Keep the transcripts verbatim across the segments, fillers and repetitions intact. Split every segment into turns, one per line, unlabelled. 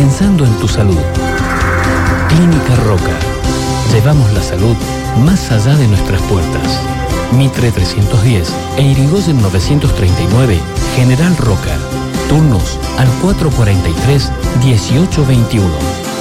pensando en tu salud. Clínica Roca. Llevamos la salud más allá de nuestras puertas. Mitre trescientos diez e Irigoyen novecientos treinta y nueve, General Roca. Turnos al cuatro cuarenta y tres, dieciocho veintiuno.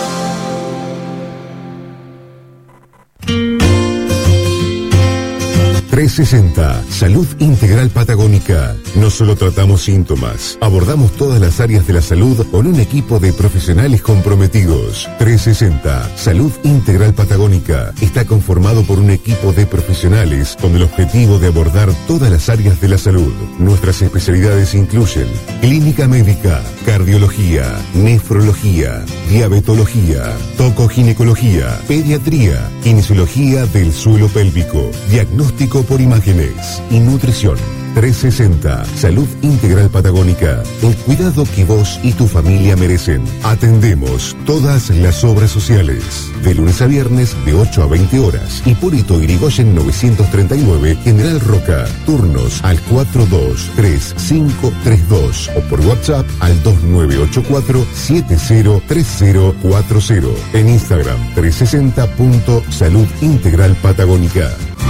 trescientos sesenta, Salud Integral Patagónica. No solo tratamos síntomas, abordamos todas las áreas de la salud con un equipo de profesionales comprometidos. trescientos sesenta, Salud Integral Patagónica. Está conformado por un equipo de profesionales con el objetivo de abordar todas las áreas de la salud. Nuestras especialidades incluyen clínica médica, cardiología, nefrología, diabetología, tocoginecología, pediatría, kinesiología del suelo pélvico, diagnóstico por imágenes y nutrición. trescientos sesenta, Salud Integral Patagónica. El cuidado que vos y tu familia merecen. Atendemos todas las obras sociales. De lunes a viernes de ocho a veinte horas. Hipólito Yrigoyen novecientos treinta y nueve, General Roca. Turnos al cuatro dos tres cinco tres dos o por WhatsApp al dos nueve ocho cuatro siete cero tres cero cuatro cero. En Instagram trescientos sesenta punto salud integral patagónica.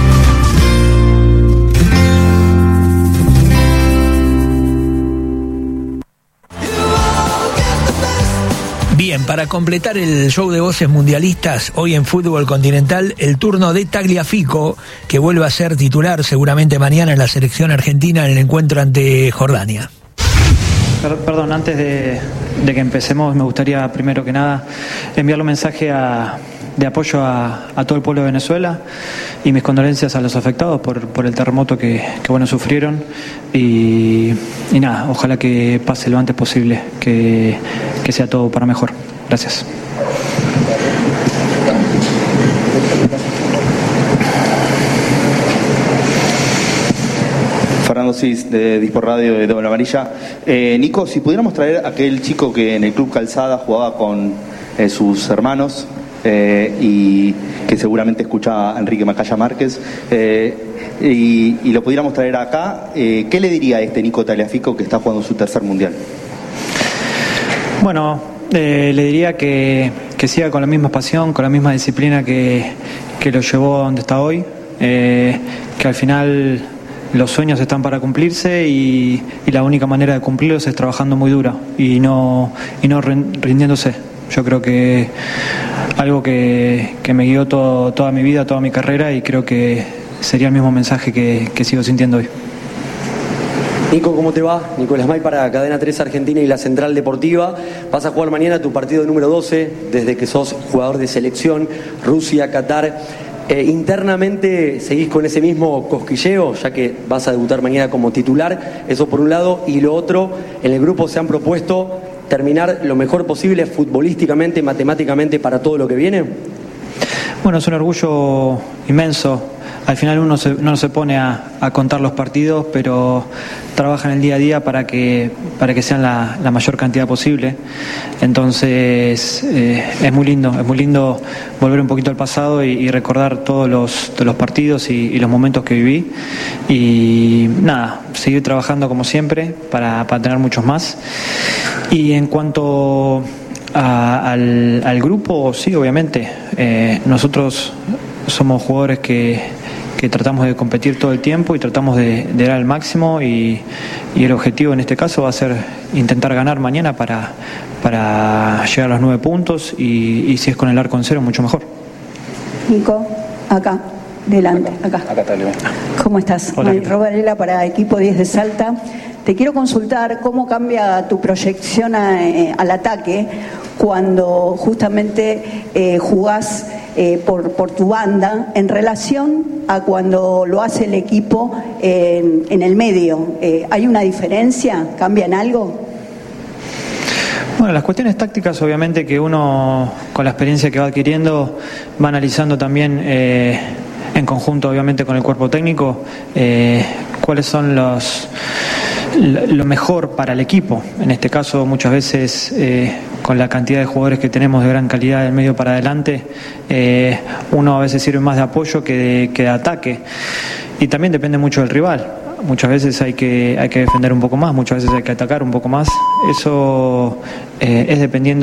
Bien, para completar el show de voces mundialistas, hoy en Fútbol Continental, el turno de Tagliafico, que vuelve a ser titular seguramente mañana en la selección argentina en el encuentro ante Jordania.
Perdón, antes de, de que empecemos, me gustaría primero que nada enviarle un mensaje a, de apoyo a, a todo el pueblo de Venezuela y mis condolencias a los afectados por, por el terremoto que, que bueno, sufrieron y, y nada, ojalá que pase lo antes posible, que, que sea todo para mejor. Gracias.
Fernando Cis, de Dispo Radio de Doble Amarilla. Eh, Nico, si pudiéramos traer a aquel chico que en el Club Calzada jugaba con eh, sus hermanos eh, y que seguramente escucha a Enrique Macaya Márquez, eh, y, y lo pudiéramos traer acá, eh, ¿qué le diría a este Nico Tagliafico que está jugando su tercer mundial?
Bueno, eh, le diría que, que siga con la misma pasión, con la misma disciplina que, que lo llevó a donde está hoy, eh, que al final los sueños están para cumplirse y, y la única manera de cumplirlos es trabajando muy duro y no, y no rindiéndose. Yo creo que algo que, que me guió todo, toda mi vida, toda mi carrera, y creo que sería el mismo mensaje que, que sigo sintiendo hoy.
Nico, ¿cómo te va? Nicolás May para Cadena tres Argentina y la Central Deportiva. Vas a jugar mañana tu partido número doce, desde que sos jugador de selección, Rusia, Qatar. Eh, internamente seguís con ese mismo cosquilleo, ya que vas a debutar mañana como titular, eso por un lado, y lo otro, en el grupo se han propuesto terminar lo mejor posible futbolísticamente, matemáticamente, para todo lo que viene.
Bueno, es un orgullo inmenso. Al final uno se, no se pone a, a contar los partidos, pero trabaja en el día a día para que para que sean la, la mayor cantidad posible. Entonces eh, es muy lindo, es muy lindo volver un poquito al pasado y, y recordar todos los, todos los partidos y, y los momentos que viví. Y nada, seguir trabajando como siempre para, para tener muchos más. Y en cuanto a, al, al grupo, sí, obviamente, eh, nosotros somos jugadores que que tratamos de competir todo el tiempo y tratamos de, de dar el máximo y, y el objetivo en este caso va a ser intentar ganar mañana para, para llegar a los nueve puntos y, y si es con el arco en cero, mucho mejor.
Nico, acá, delante, acá. Acá está, Leo. ¿Cómo estás?
Hola.
Robarela para Equipo diez de Salta. Te quiero consultar cómo cambia tu proyección a, eh, al ataque cuando justamente eh, jugás eh, por, por tu banda en relación a cuando lo hace el equipo en, en el medio. Eh, ¿Hay una diferencia? ¿Cambian algo?
Bueno, las cuestiones tácticas obviamente que uno con la experiencia que va adquiriendo va analizando también eh, en conjunto obviamente con el cuerpo técnico eh, cuáles son los lo mejor para el equipo. En este caso muchas veces eh, con la cantidad de jugadores que tenemos de gran calidad del medio para adelante, eh, uno a veces sirve más de apoyo que de, que de ataque, y también depende mucho del rival. Muchas veces hay que, hay que defender un poco más, muchas veces hay que atacar un poco más. Eso eh, es dependiendo